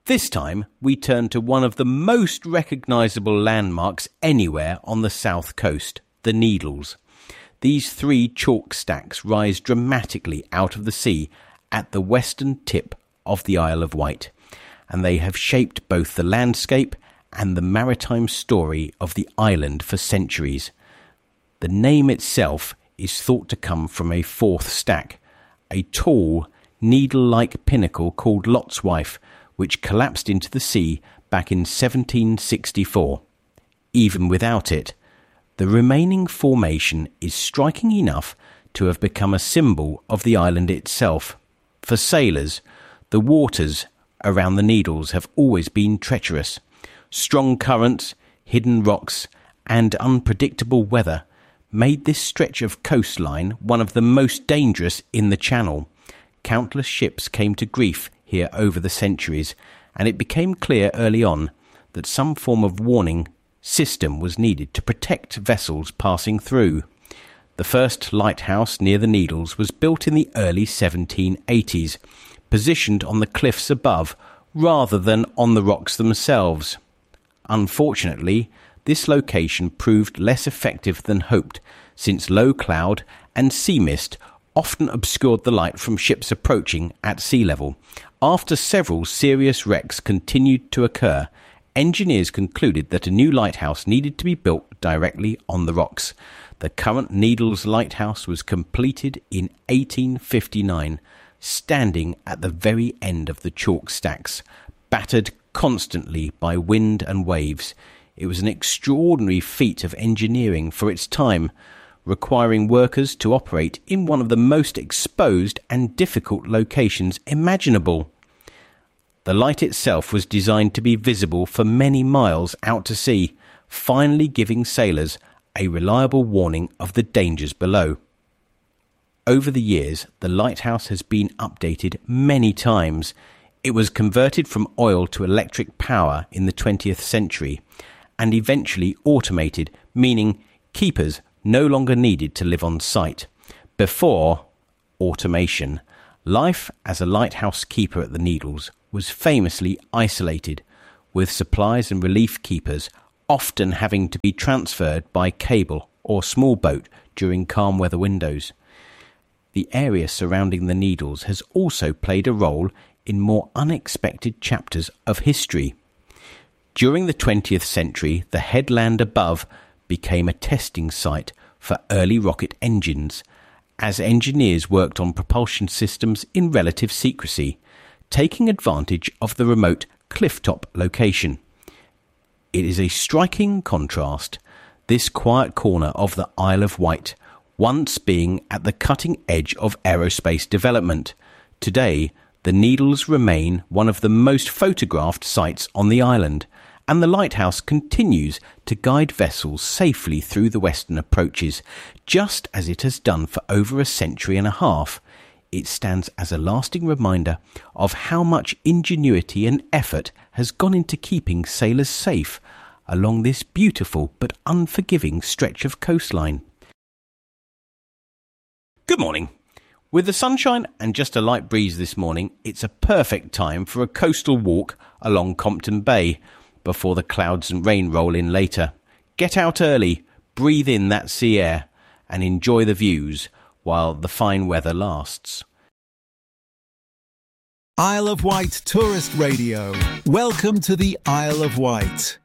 This time, we turn to one of the most recognisable landmarks anywhere on the south coast, the Needles. These 3 chalk stacks rise dramatically out of the sea at the western tip of the Isle of Wight, and they have shaped both the landscape and the maritime story of the island for centuries. The name itself is thought to come from a 4th stack, a tall, needle-like pinnacle called Lot's Wife, which collapsed into the sea back in 1764. Even without it, the remaining formation is striking enough to have become a symbol of the island itself. For sailors, the waters around the Needles have always been treacherous. Strong currents, hidden rocks, and unpredictable weather made this stretch of coastline one of the most dangerous in the Channel. Countless ships came to grief here over the centuries, and it became clear early on that some form of warning system was needed to protect vessels passing through. The first lighthouse near the Needles was built in the early 1780s, positioned on the cliffs above rather than on the rocks themselves. Unfortunately, this location proved less effective than hoped, since low cloud and sea mist often obscured the light from ships approaching at sea level. After several serious wrecks continued to occur, engineers concluded that a new lighthouse needed to be built directly on the rocks. The current Needles Lighthouse was completed in 1859, standing at the very end of the chalk stacks, battered constantly by wind and waves. It was an extraordinary feat of engineering for its time, requiring workers to operate in one of the most exposed and difficult locations imaginable. The light itself was designed to be visible for many miles out to sea, finally giving sailors a reliable warning of the dangers below. Over the years, the lighthouse has been updated many times. It was converted from oil to electric power in the 20th century and eventually automated, meaning keepers no longer needed to live on site. Before automation, life as a lighthouse keeper at the Needles was famously isolated, with supplies and relief keepers often having to be transferred by cable or small boat during calm weather windows. The area surrounding the Needles has also played a role in more unexpected chapters of history. During the 20th century, the headland above became a testing site for early rocket engines, as engineers worked on propulsion systems in relative secrecy, taking advantage of the remote clifftop location. It is a striking contrast, this quiet corner of the Isle of Wight, once being at the cutting edge of aerospace development. Today, the Needles remain one of the most photographed sites on the island, and the lighthouse continues to guide vessels safely through the western approaches, just as it has done for over a century and a half. It stands as a lasting reminder of how much ingenuity and effort has gone into keeping sailors safe along this beautiful but unforgiving stretch of coastline. Good morning. With the sunshine and just a light breeze this morning, it's a perfect time for a coastal walk along Compton Bay before the clouds and rain roll in later. Get out early, breathe in that sea air, and enjoy the views while the fine weather lasts. Isle of Wight Tourist Radio. Welcome to the Isle of Wight.